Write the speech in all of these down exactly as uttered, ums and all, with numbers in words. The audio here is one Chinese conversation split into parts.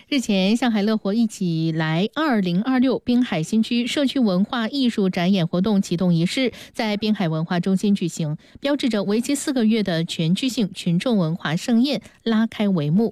日前，上海乐活一起来二零二六滨海新区社区文化艺术展演活动启动仪式在滨海文化中心举行，标志着为期四个月的全区性群众文化盛宴拉开帷幕。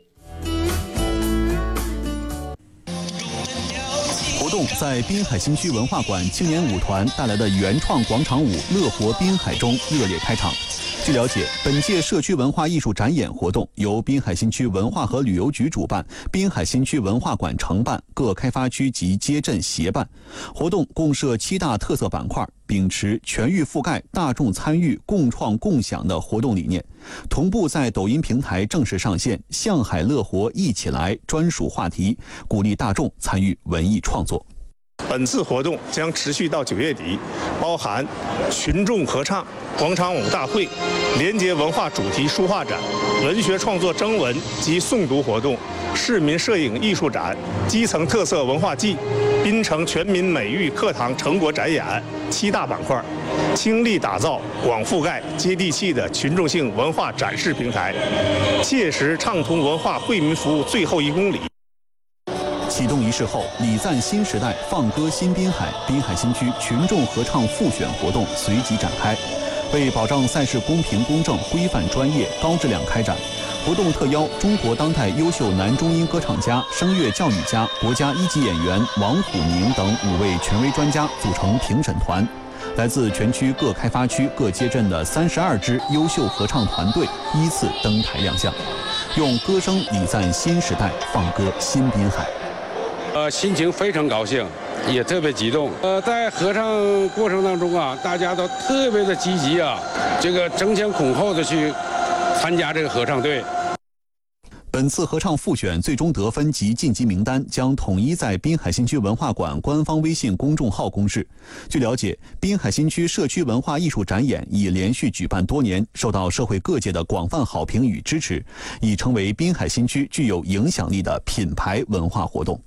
活动在滨海新区文化馆青年舞团带来的原创广场舞《乐活滨海》中热烈开场。据了解，本届社区文化艺术展演活动由滨海新区文化和旅游局主办，滨海新区文化馆承办，各开发区及街镇协办。活动共设七大特色板块，秉持全域覆盖、大众参与、共创共享的活动理念，同步在抖音平台正式上线“向海乐活一起来”专属话题，鼓励大众参与文艺创作。 本次活动将持续到九月底，包含群众合唱、广场舞大会、联结文化主题书画展、文学创作征文及诵读活动、市民摄影艺术展、基层特色文化季、滨城全民美育课堂成果展演七大板块，倾力打造广覆盖、接地气的群众性文化展示平台，切实畅通文化惠民服务最后一公里。 启动仪式后，礼赞新时代，放歌新滨海，滨海新区群众合唱复选活动随即展开。为保障赛事公平公正、规范专业、高质量开展，活动特邀中国当代优秀男中音歌唱家、声乐教育家、国家一级演员王虎宁等五位权威专家组成评审团。来自全区各开发区各街镇的三十二支优秀合唱团队依次登台亮相，用歌声礼赞新时代，放歌新滨海。 呃，心情非常高兴，也特别激动。呃，在合唱过程当中啊，大家都特别的积极啊，这个争先恐后的去参加这个合唱队。 本次合唱复选最终得分及晋级名单将统一在滨海新区文化馆官方微信公众号公示。据了解，滨海新区社区文化艺术展演已连续举办多年，受到社会各界的广泛好评与支持，已成为滨海新区具有影响力的品牌文化活动。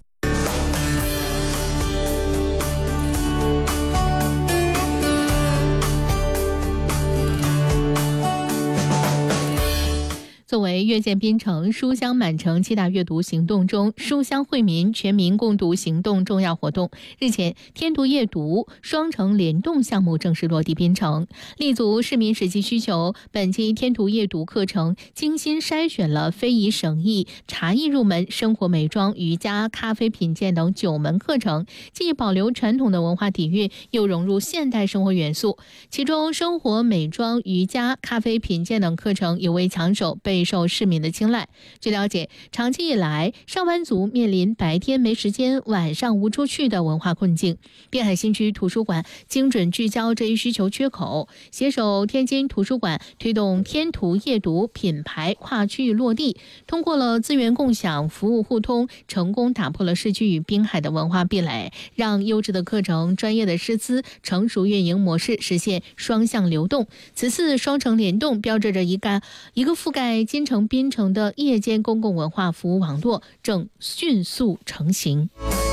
作为阅见滨城书香满城七大阅读行动中书香惠民全民共读行动重要活动，日前天读夜读双城联动项目正式落地滨城。立足市民实际需求，本期天读夜读课程精心筛选了非遗省艺、茶艺入门、生活美妆、瑜伽、咖啡品鉴等九门课程，既保留传统的文化底蕴，又融入现代生活元素。其中生活美妆、瑜伽、咖啡品鉴等课程尤为抢手，备受市民的青睐。据了解，长期以来，上班族面临白天没时间、晚上无处去的文化困境。滨海新区图书馆精准聚焦这一需求缺口，携手天津图书馆推动天图夜读品牌跨区域落地，通过了资源共享、服务互通，成功打破了市区与滨海的文化壁垒，让优质的课程、专业的师资、成熟运营模式实现双向流动。此次双城联动标志着一个一个覆盖京城滨城的夜间公共文化服务网络正迅速成型。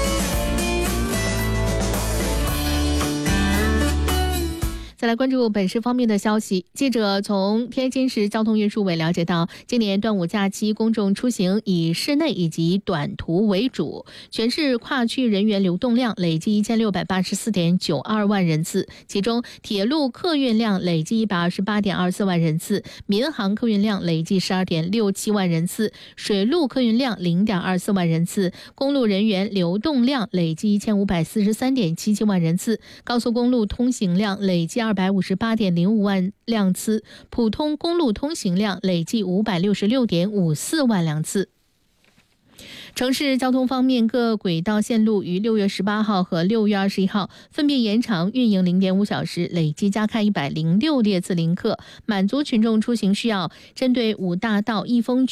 再来关注本市方面的消息。记者从天津市交通运输委了解到，今年端午假期公众出行以市内以及短途为主，全市跨区人员流动量累计一千六百八十四点九二万人次，其中铁路客运量累计一百二十八点二四万人次，民航客运量累计十二点六七万人次，水路客运量零点二四万人次，公路人员流动量累计一千五百四十三点七七万人次，高速公路通行量累计二百五十八点零五万辆次，普通公路通行量累计五百六十六点五四万辆次。城市交通方面，各轨道线路于六月十八号和六月二十一号分别延长运营零点五小时，累计加开一百零六列次临客，满足群众出行需要。针对五大道、益丰区